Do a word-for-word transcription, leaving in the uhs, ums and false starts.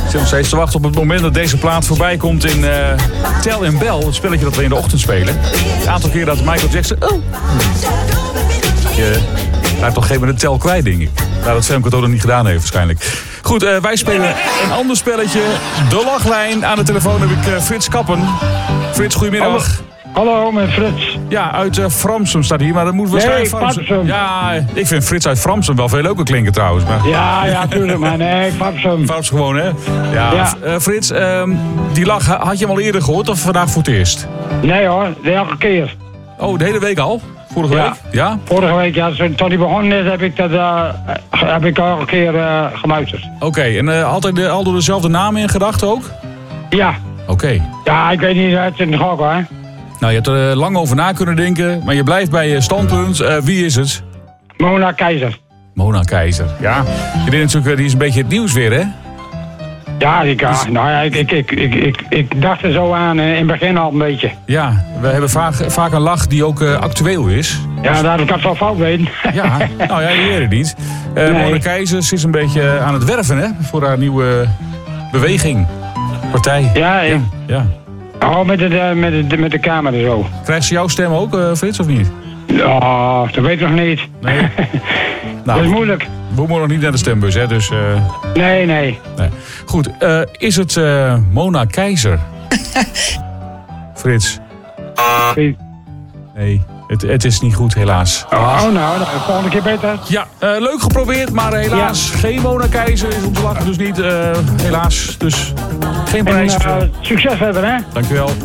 zit nog steeds te wachten op het moment dat deze plaat voorbij komt in uh, Tel en Bel. Het spelletje dat we in de ochtend spelen. Een aantal keer dat Michael Jackson... Oh. Je raakt toch geen moment de tel kwijt, denk ik. Nou, dat Femke toch nog niet gedaan heeft waarschijnlijk. Goed, uh, wij spelen een ander spelletje. De lachlijn. Aan de telefoon heb ik uh, Frits Kappen. Frits, goedemiddag. Hallo, Hallo met Frits. Ja, uit uh, Framsum staat hier, maar dat moet waarschijnlijk... Nee, Framsum. Ja, ik vind Frits uit Framsum wel veel leuker klinken trouwens. Maar... Ja, ja, tuurlijk, maar nee, Framsum. Framsum gewoon, hè? Ja, ja. Uh, Frits, um, die lach, had je hem al eerder gehoord of vandaag voor het eerst? Nee hoor, de elke keer. Oh, de hele week al? Vorige ja. week? Ja? Vorige week, ja. Toen hij begonnen is, heb ik dat uh, heb ik al een keer uh, geluisterd. Oké, okay, en uh, altijd de, al door dezelfde namen in gedachten ook? Ja. Oké. Okay. Ja, ik weet niet, het is een gok, hè. Nou, je hebt er lang over na kunnen denken, maar je blijft bij je standpunt. Uh, wie is het? Mona Keizer. Mona Keizer, ja. Je deed natuurlijk, die is een beetje het nieuws weer, hè? Ja, ik, dus... nou ja, ik, ik, ik, ik, ik, ik dacht er zo aan in het begin al een beetje. Ja, we hebben vaak, vaak een lach die ook uh, actueel is. Ja, daar kan ik wel fout weten. Ja, nou ja, je weet het niet. Uh, nee. Mona Keizer is een beetje aan het werven, hè? Voor haar nieuwe beweging, partij. Ja, ja. ja. Oh, met de, met, de, met de kamer en zo. Krijgt ze jouw stem ook, uh, Frits, of niet? Ja, dat weet ik nog niet. Nee. Nou, dat is moeilijk. We moeten nog niet naar de stembus, hè, dus... Uh... Nee, nee, nee. Goed, uh, is het uh, Mona Keizer? Frits? Nee, het, het is niet goed, helaas. Oh, nou, de volgende keer beter. Ja, uh, leuk geprobeerd, maar helaas ja. geen Mona Keizer is om te lachen, dus niet, uh, helaas. Dus geen prijs. En, uh, succes verder, hè? Dankjewel.